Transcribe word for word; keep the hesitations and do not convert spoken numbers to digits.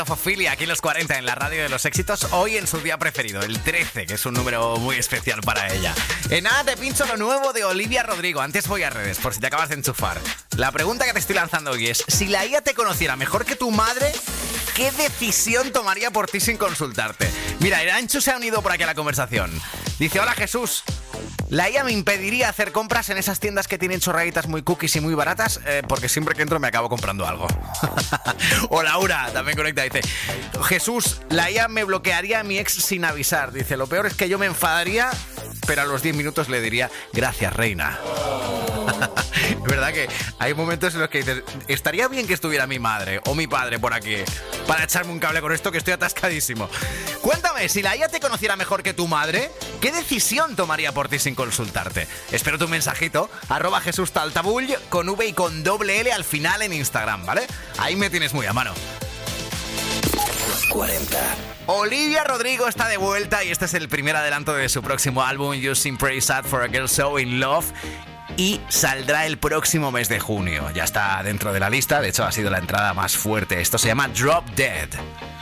Fofilia, aquí en los cuarenta, en la radio de los éxitos, hoy en su día preferido, el trece, que es un número muy especial para ella. En nada te pincho lo nuevo de Olivia Rodrigo. Antes voy a redes, por si te acabas de enchufar. La pregunta que te estoy lanzando hoy es: si la I A te conociera mejor que tu madre, ¿qué decisión tomaría por ti sin consultarte? Mira, el Ancho se ha unido por aquí a la conversación. Dice: hola Jesús, la I A me impediría hacer compras en esas tiendas que tienen chorraditas muy cookies y muy baratas, eh, porque siempre que entro me acabo comprando algo. O Laura también conecta, dice: Jesús, la I A me bloquearía a mi ex sin avisar. Dice: lo peor es que yo me enfadaría, pero a los diez minutos le diría: gracias, reina. Es verdad que hay momentos en los que dices: estaría bien que estuviera mi madre o mi padre por aquí para echarme un cable con esto, que estoy atascadísimo. Cuéntame, si la I A te conociera mejor que tu madre, ¿qué decisión tomaría por ti sin consultarte? Espero tu mensajito, arroba Jesús Taltabull, con V y con doble L al final en Instagram, ¿vale? Ahí me tienes muy a mano. Los cuarenta. Olivia Rodrigo está de vuelta y este es el primer adelanto de su próximo álbum, You Seem Pretty Sad for a Girl So In Love, y saldrá el próximo mes de junio. Ya está dentro de la lista, de hecho ha sido la entrada más fuerte. Esto se llama Drop Dead.